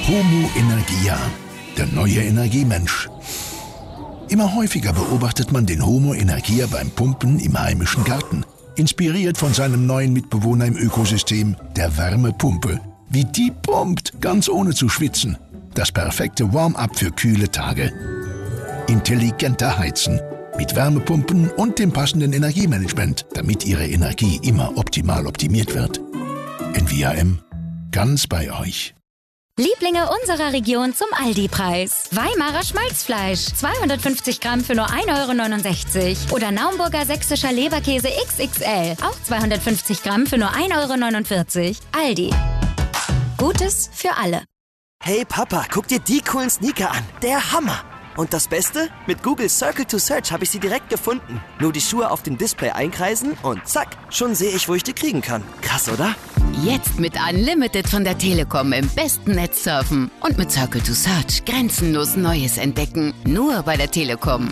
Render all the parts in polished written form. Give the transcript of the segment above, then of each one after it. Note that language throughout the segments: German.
Homo Energia, der neue Energiemensch. Immer häufiger beobachtet man den Homo Energia beim Pumpen im heimischen Garten. Inspiriert von seinem neuen Mitbewohner im Ökosystem, der Wärmepumpe. Wie die pumpt, ganz ohne zu schwitzen. Das perfekte Warm-up für kühle Tage. Intelligenter Heizen. Mit Wärmepumpen und dem passenden Energiemanagement, damit Ihre Energie immer optimal optimiert wird. NVAM. Ganz bei euch. Lieblinge unserer Region zum Aldi-Preis. Weimarer Schmalzfleisch, 250 Gramm für nur 1,69 €. Oder Naumburger sächsischer Leberkäse XXL, auch 250 Gramm für nur 1,49 €. Aldi. Gutes für alle. Hey Papa, guck dir die coolen Sneaker an. Der Hammer. Und das Beste? Mit Google Circle to Search habe ich sie direkt gefunden. Nur die Schuhe auf dem Display einkreisen und zack, schon sehe ich, wo ich die kriegen kann. Krass, oder? Jetzt mit Unlimited von der Telekom im besten Netz surfen. Und mit Circle to Search grenzenlos Neues entdecken. Nur bei der Telekom.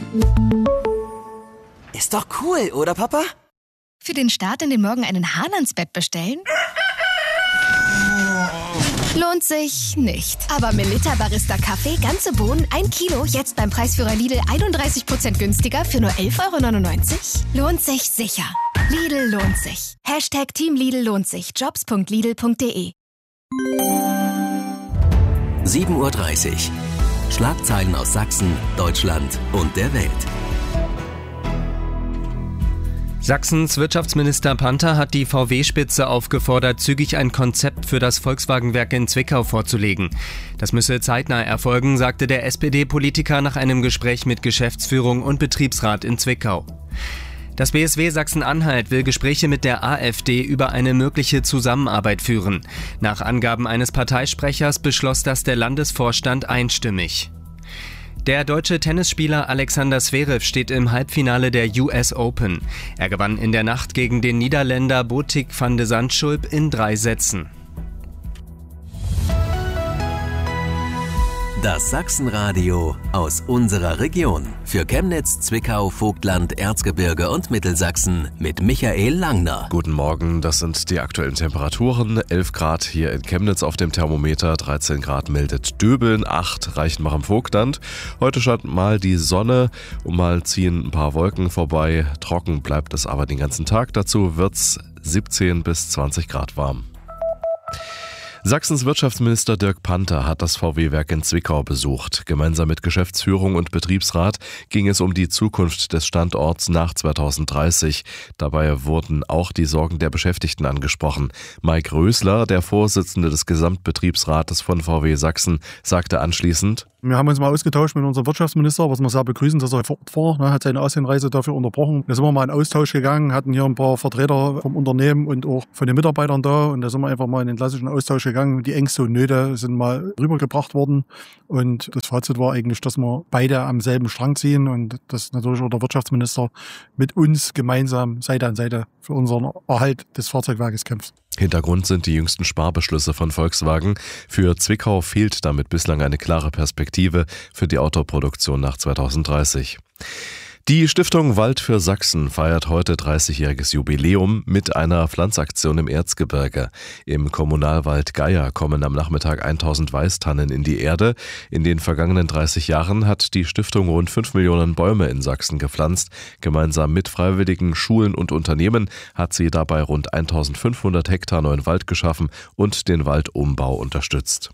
Ist doch cool, oder Papa? Für den Start in den Morgen einen Hahn ans Bett bestellen? Lohnt sich nicht. Aber Melitta Barista Kaffee, ganze Bohnen, 1 Kilo, jetzt beim Preisführer Lidl 31% günstiger für nur 11,99 €? Lohnt sich sicher. Lidl lohnt sich. #Team Lidl lohnt sich. Jobs.lidl.de 7:30 Uhr. Schlagzeilen aus Sachsen, Deutschland und der Welt. Sachsens Wirtschaftsminister Panther hat die VW-Spitze aufgefordert, zügig ein Konzept für das Volkswagenwerk in Zwickau vorzulegen. Das müsse zeitnah erfolgen, sagte der SPD-Politiker nach einem Gespräch mit Geschäftsführung und Betriebsrat in Zwickau. Das BSW Sachsen-Anhalt will Gespräche mit der AfD über eine mögliche Zusammenarbeit führen. Nach Angaben eines Parteisprechers beschloss das der Landesvorstand einstimmig. Der deutsche Tennisspieler Alexander Zverev steht im Halbfinale der US Open. Er gewann in der Nacht gegen den Niederländer Botic van de Zandschulp in 3 Sätzen. Das Sachsenradio aus unserer Region. Für Chemnitz, Zwickau, Vogtland, Erzgebirge und Mittelsachsen mit Michael Langner. Guten Morgen, das sind die aktuellen Temperaturen. 11 Grad hier in Chemnitz auf dem Thermometer, 13 Grad meldet Döbeln, 8 Reichenbach im Vogtland. Heute scheint mal die Sonne und mal ziehen ein paar Wolken vorbei. Trocken bleibt es aber den ganzen Tag. Dazu wird's 17 bis 20 Grad warm. Sachsens Wirtschaftsminister Dirk Panther hat das VW-Werk in Zwickau besucht. Gemeinsam mit Geschäftsführung und Betriebsrat ging es um die Zukunft des Standorts nach 2030. Dabei wurden auch die Sorgen der Beschäftigten angesprochen. Mike Rösler, der Vorsitzende des Gesamtbetriebsrates von VW Sachsen, sagte anschließend: Wir haben uns mal ausgetauscht mit unserem Wirtschaftsminister, was wir sehr begrüßen, dass er vor Ort war, hat seine Asienreise dafür unterbrochen. Da sind wir mal in Austausch gegangen, hatten hier ein paar Vertreter vom Unternehmen und auch von den Mitarbeitern da, und da sind wir einfach mal in den klassischen Austausch gegangen. Die Ängste und Nöte sind mal rübergebracht worden, und das Fazit war eigentlich, dass wir beide am selben Strang ziehen und dass natürlich auch der Wirtschaftsminister mit uns gemeinsam Seite an Seite für unseren Erhalt des Fahrzeugwerkes kämpft. Hintergrund sind die jüngsten Sparbeschlüsse von Volkswagen. Für Zwickau fehlt damit bislang eine klare Perspektive für die Autoproduktion nach 2030. Die Stiftung Wald für Sachsen feiert heute 30-jähriges Jubiläum mit einer Pflanzaktion im Erzgebirge. Im Kommunalwald Geier kommen am Nachmittag 1000 Weißtannen in die Erde. In den vergangenen 30 Jahren hat die Stiftung rund 5 Millionen Bäume in Sachsen gepflanzt. Gemeinsam mit Freiwilligen, Schulen und Unternehmen hat sie dabei rund 1500 Hektar neuen Wald geschaffen und den Waldumbau unterstützt.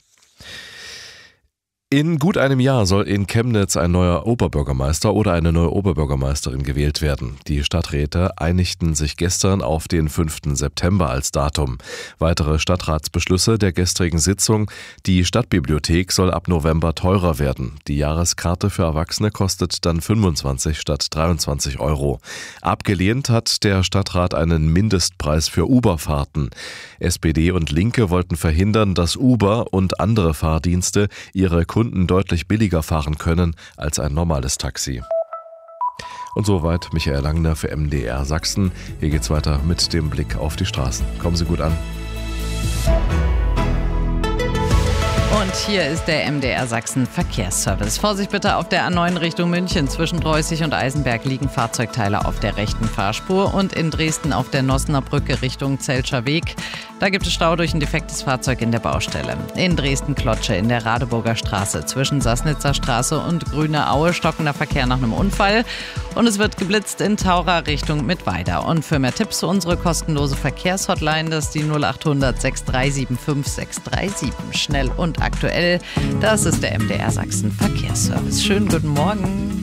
In gut einem Jahr soll in Chemnitz ein neuer Oberbürgermeister oder eine neue Oberbürgermeisterin gewählt werden. Die Stadträte einigten sich gestern auf den 5. September als Datum. Weitere Stadtratsbeschlüsse der gestrigen Sitzung: Die Stadtbibliothek soll ab November teurer werden. Die Jahreskarte für Erwachsene kostet dann 25 statt 23 €. Abgelehnt hat der Stadtrat einen Mindestpreis für Uber-Fahrten. SPD und Linke wollten verhindern, dass Uber und andere Fahrdienste ihre Kunden deutlich billiger fahren können als ein normales Taxi. Und soweit Michael Langner für MDR Sachsen. Hier geht's weiter mit dem Blick auf die Straßen. Kommen Sie gut an. Und und hier ist der MDR Sachsen Verkehrsservice. Vorsicht bitte auf der A9 Richtung München. Zwischen Dreußig und Eisenberg liegen Fahrzeugteile auf der rechten Fahrspur und in Dresden auf der Nossener Brücke Richtung Zelscher Weg. Da gibt es Stau durch ein defektes Fahrzeug in der Baustelle. In Dresden-Klotsche in der Radeburger Straße zwischen Sassnitzer Straße und Grüne Aue stockender Verkehr nach einem Unfall. Und es wird geblitzt in Taucher Richtung Mittweida. Und für mehr Tipps unsere kostenlose Verkehrshotline, das ist die 0800 6375 637. Schnell und aktuell, das ist der MDR Sachsen Verkehrsservice. Schönen guten Morgen.